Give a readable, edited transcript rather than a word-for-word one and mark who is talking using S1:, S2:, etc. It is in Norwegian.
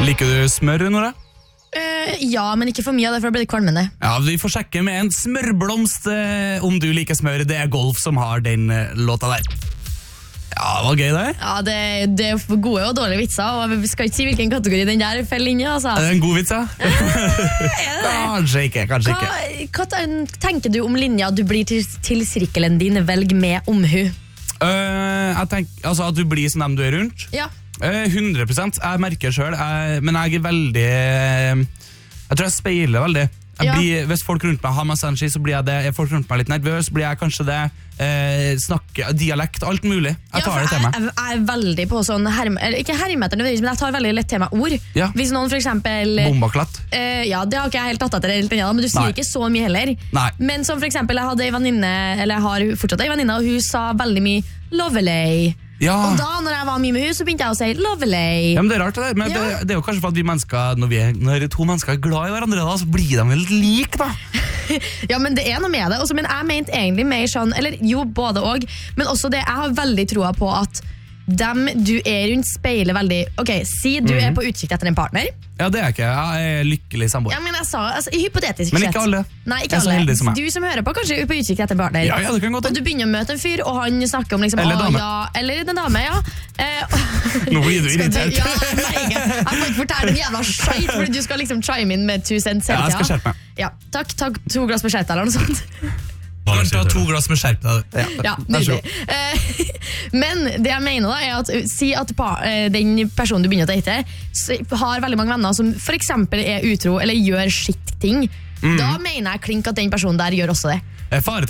S1: Liker du smør, Nora?
S2: Ja, men ikke for mye av det, for da blir det kvalmende.
S1: Ja, vi får sjekke med en smørblomst om du liker smør. Det er Golf som har den låta der. Ja, det var gøy det.
S2: Ja, det er gode og dårlige vitser, og vi skal ikke si hvilken kategori den der feller inn i, altså.
S1: Er det en god vits, ja? Kanskje ikke.
S2: Hva tenker du om linja du blir til sirkelen din, velg med omhu?
S1: Jeg tenker, altså at du blir som dem du er rundt.
S2: Ja.
S1: 100%, jeg merker selv, men jeg er veldig, jeg tror jeg speiler veldig. Hvis folk rundt meg har masse energi, så blir jeg det. Er folk rundt meg litt nervøs, blir jeg kanskje det. Snakke, dialekt, alt mulig. Jeg tar det til meg.
S2: Jeg er veldig på sånn, ikke hermeter nødvendigvis, men jeg tar veldig lett til meg ord.
S1: Ja.
S2: Hvis noen for eksempel...
S1: Bombaklatt.
S2: Ja, det har ikke jeg helt tatt etter helt ennå, men du sier ikke så mye heller.
S1: Nei.
S2: Men som for eksempel, jeg hadde en venninne, eller jeg har fortsatt en venninne, og hun sa veldig mye lovely.
S1: Ja.
S2: Og da, når jeg var mye med henne, så begynte jeg å si lovely.
S1: Ja, men det er rart det der. Men det er jo kanskje for at vi mennesker, når to mennesker er glad i hverandre, da, så blir de vel like, da.
S2: Ja, men det er noe med det. Også, men jeg mente egentlig mer sånn, eller jo, både og, men også det, jeg har veldig troa på at dem du er rundt speiler veldig. Ok, si du er på utkikk etter en partner.
S1: Ja, det er ikke. Jeg er lykkelig samboer.
S2: Ja, men jeg sa, altså, hypotetisk sett.
S1: Men ikke alle.
S2: Nei, ikke
S1: Jeg er så heldig som
S2: alle.
S1: meg.
S2: Du som hører på, kanskje er på utkikk etter en partner.
S1: Ja, det kan godt.
S2: Og du begynner å møte en fyr, og han snakker om liksom,
S1: Eller dame.
S2: ja, eller en dame, ja.
S1: Nå blir du irritert.
S2: Ja, jeg får ikke fortelle en jævla skjeit, fordi du skal liksom chime inn med 2 cents.
S1: Ja, jeg skal skjerpe meg.
S2: Ja, takk, 2 glass med skjerp eller noe sånt.
S1: Kan ta 2 glass med skjerp deg.
S2: Ja, nydelig. Men det jeg mener da er at si at den personen du begynner å date har veldig mange venner som for eksempel er utro eller gjør skitt ting. Da mener jeg klink at den personen der gjør også det.
S1: Fare